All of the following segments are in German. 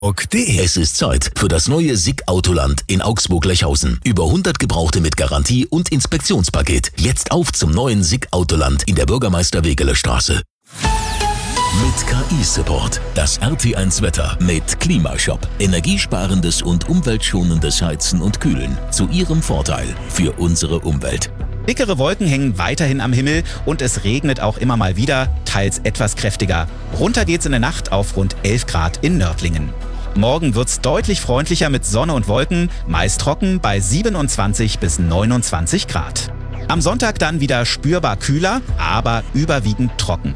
Es ist Zeit für das neue SICK Autoland in Augsburg-Lechhausen. Über 100 Gebrauchte mit Garantie und Inspektionspaket. Jetzt auf zum neuen SICK Autoland in der Bürgermeister-Wegeler Straße. Mit KI-Support. Das RT1 Wetter mit Klimashop. Energiesparendes und umweltschonendes Heizen und Kühlen. Zu Ihrem Vorteil für unsere Umwelt. Dickere Wolken hängen weiterhin am Himmel und es regnet auch immer mal wieder, teils etwas kräftiger. Runter geht's in der Nacht auf rund 11 Grad in Nördlingen. Morgen wird's deutlich freundlicher mit Sonne und Wolken, meist trocken bei 27 bis 29 Grad. Am Sonntag dann wieder spürbar kühler, aber überwiegend trocken.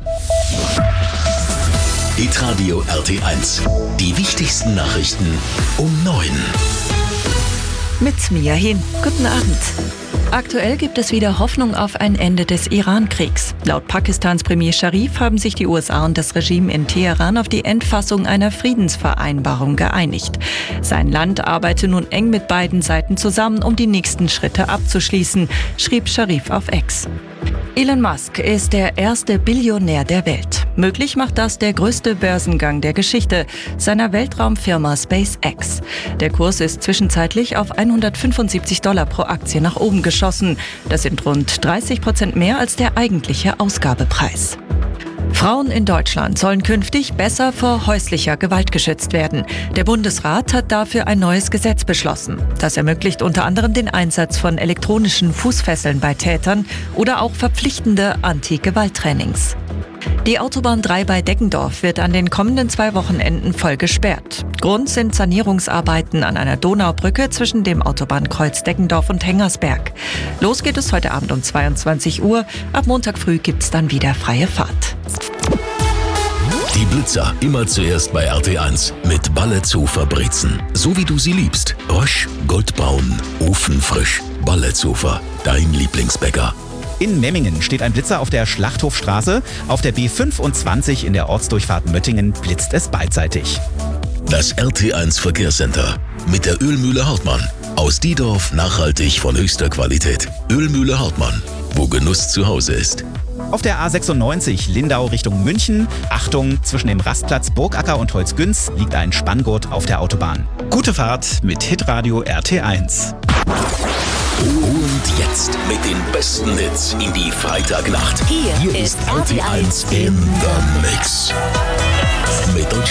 Hitradio RT1. Die wichtigsten Nachrichten um 9. Mit Mia Hin. Guten Abend. Aktuell gibt es wieder Hoffnung auf ein Ende des Iran-Kriegs. Laut Pakistans Premier Sharif haben sich die USA und das Regime in Teheran auf die Endfassung einer Friedensvereinbarung geeinigt. Sein Land arbeite nun eng mit beiden Seiten zusammen, um die nächsten Schritte abzuschließen, schrieb Sharif auf X. Elon Musk ist der erste Billionär der Welt. Möglich macht das der größte Börsengang der Geschichte seiner Weltraumfirma SpaceX. Der Kurs ist zwischenzeitlich auf $175 pro Aktie nach oben geschossen. Das sind rund 30% mehr als der eigentliche Ausgabepreis. Frauen in Deutschland sollen künftig besser vor häuslicher Gewalt geschützt werden. Der Bundesrat hat dafür ein neues Gesetz beschlossen. Das ermöglicht unter anderem den Einsatz von elektronischen Fußfesseln bei Tätern oder auch verpflichtende Anti-Gewalt-Trainings. Die Autobahn 3 bei Deggendorf wird an den kommenden 2 Wochenenden voll gesperrt. Grund sind Sanierungsarbeiten an einer Donaubrücke zwischen dem Autobahnkreuz Deggendorf und Hengersberg. Los geht es heute Abend um 22 Uhr. Ab Montag früh gibt's dann wieder freie Fahrt. Die Blitzer immer zuerst bei RT1 mit Balletzofer Brezen. So wie du sie liebst. Rösch, goldbraun, ofenfrisch. Balletzofer, dein Lieblingsbäcker. In Memmingen steht ein Blitzer auf der Schlachthofstraße. Auf der B25 in der Ortsdurchfahrt Möttingen blitzt es beidseitig. Das RT1 Verkehrscenter mit der Ölmühle Hartmann. Aus Diedorf nachhaltig von höchster Qualität. Ölmühle Hartmann, wo Genuss zu Hause ist. Auf der A96 Lindau Richtung München. Achtung, zwischen dem Rastplatz Burgacker und Holzgünz liegt ein Spanngurt auf der Autobahn. Gute Fahrt mit Hitradio RT1. Und jetzt mit den besten Hits in die Freitagnacht. Hier ist RT1 in the Mix. Mit